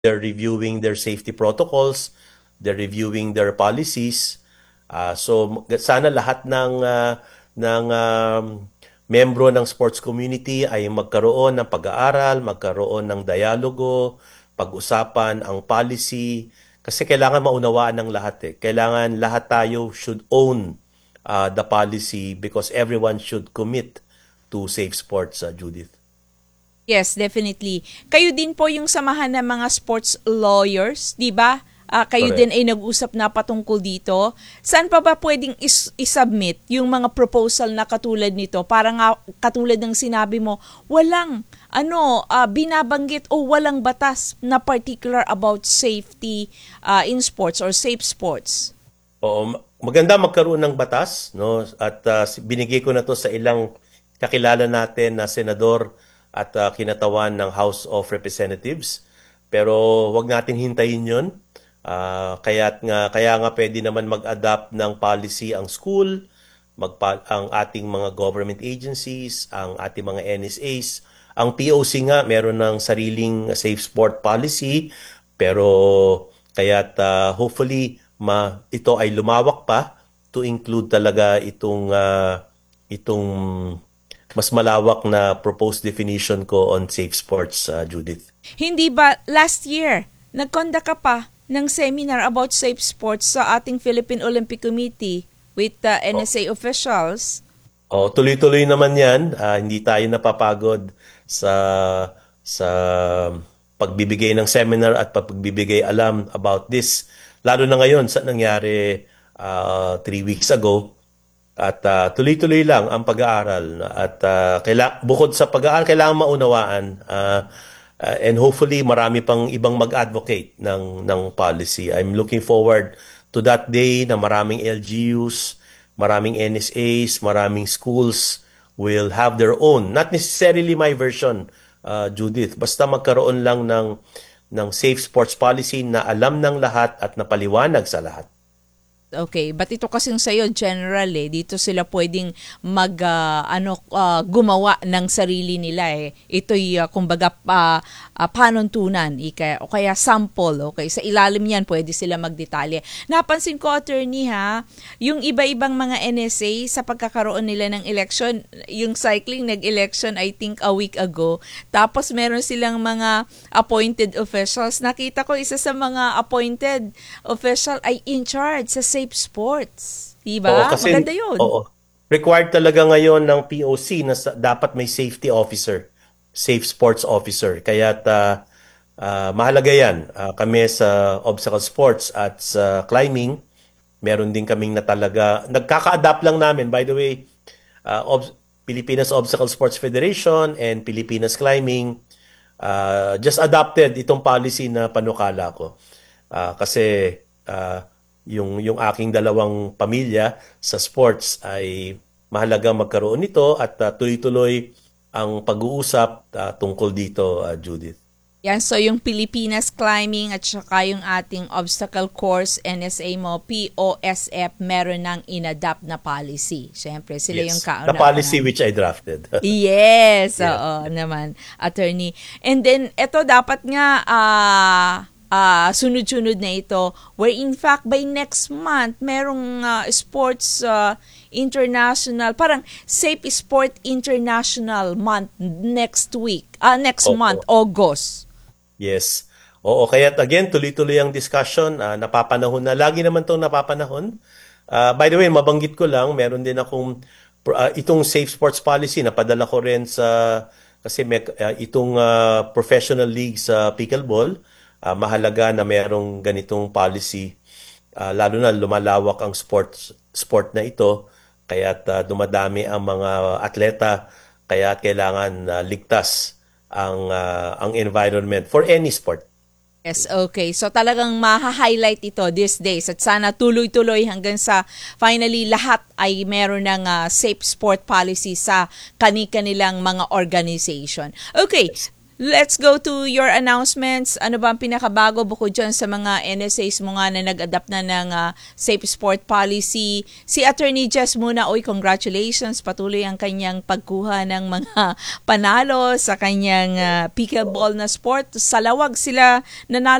they're reviewing their safety protocols, they're reviewing their policies. So sana lahat ng membro ng sports community ay magkaroon ng pag-aaral, magkaroon ng dialogo, pag-usapan ang policy kasi kailangan maunawaan ng lahat eh. Kailangan lahat tayo should own the policy because everyone should commit to safe sports, Judith. Yes, definitely. Kayo din po yung samahan ng mga sports lawyers, di ba? Kayo Correct. din ay nag-usap na patungkol dito. Saan pa ba pwedeng isubmit yung mga proposal na katulad nito? Para nga katulad ng sinabi mo, walang binabanggit o walang batas na particular about safety in sports or safe sports. Oo, maganda magkaroon ng batas, no? At binigay ko na to sa ilang kakilala natin na senador at kinatawan ng House of Representatives. Pero wag natin hintayin 'yon. Kaya nga pwede naman mag-adapt ng policy ang school, ang ating mga government agencies, ang ating mga NSAs. Ang POC nga meron ng sariling safe sport policy, pero hopefully ito ay lumawak pa to include talaga itong mas malawak na proposed definition ko on safe sports, Judith. Hindi ba last year nag-conduct ka pa ng seminar about safe sports sa ating Philippine Olympic Committee with NSA officials? Tuloy-tuloy naman 'yan. Hindi tayo napapagod sa pagbibigay ng seminar at pagbibigay alam about this. Lalo na ngayon sa nangyari 3 weeks ago. At tuloy-tuloy lang ang pag-aaral. At bukod sa pag-aaral, kailangan maunawaan. And hopefully, marami pang ibang mag-advocate ng policy. I'm looking forward to that day na maraming LGUs, maraming NSAs, maraming schools will have their own. Not necessarily my version, Judith. Basta magkaroon lang ng safe sports policy na alam ng lahat at napaliwanag sa lahat. Okay, but ito kasing sa'yo, general dito sila pwedeng gumawa ng sarili nila Ito'y kumbaga panuntunan, o kaya sample, okay? Sa ilalim yan, pwede sila magdetalye. Napansin ko, attorney yung iba-ibang mga NSA sa pagkakaroon nila ng election, yung cycling nag-election I think a week ago, tapos meron silang mga appointed officials. Nakita ko isa sa mga appointed official ay in charge sa safe sports. Diba? Maganda yun. Oo. Required talaga ngayon ng POC na dapat may safety officer, safe sports officer. Kaya mahalaga yan. Kami sa obstacle sports at sa climbing, meron din kaming na talaga, nagkaka-adapt lang namin. By the way, Pilipinas Obstacle Sports Federation and Pilipinas Climbing just adopted itong policy na panukala ko. Kasi yung aking dalawang pamilya sa sports ay mahalaga magkaroon nito at tuloy-tuloy ang pag-uusap tungkol dito, Judith. Yan, so yung Pilipinas Climbing at saka yung ating obstacle course, NSA mo, POSF, meron ng inadapt na policy. Siyempre, sila yung kauna. The policy which I drafted. Yes, oo naman, attorney. And then, ito dapat nga sunod-sunod na ito where in fact by next month merong sports international, parang Safe Sport International month next month, August. Yes. Oo, kaya again, tuloy-tuloy ang discussion. Napapanahon na. Lagi naman itong napapanahon. By the way, mabanggit ko lang, meron din akong itong safe sports policy, napadala ko rin kasi itong professional league sa pickleball, mahalaga na mayroong ganitong policy. Lalo na lumalawak ang sport na ito, kaya dumadami ang mga atleta, kaya kailangan ligtas ang environment for any sport. Yes, okay. So talagang maha-highlight ito these days at sana tuloy-tuloy hanggang sa finally lahat ay meron ng safe sport policy sa kani-kanilang mga organization. Okay. let's go to your announcements. Ano ba ang pinakabago bukod dyan sa mga NSAs mo nga na nag-adapt na ng Safe Sport Policy? Si Attorney Jess muna, congratulations. Patuloy ang kanyang pagkuha ng mga panalo sa kanyang pickleball na sport. Sa lawag sila nanalo